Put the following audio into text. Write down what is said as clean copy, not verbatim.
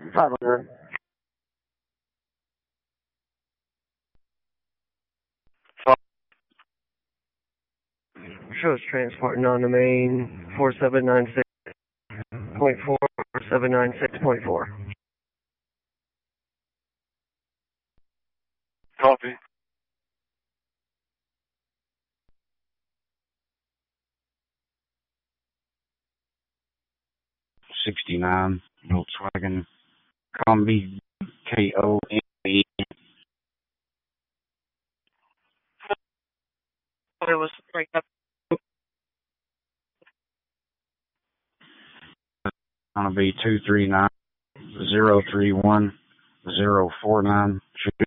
509. Shows transporting on the main 4796.4, 4796.4. Copy. '69 Volkswagen Combi KOMB. It was right up. Gonna be 239-031-049.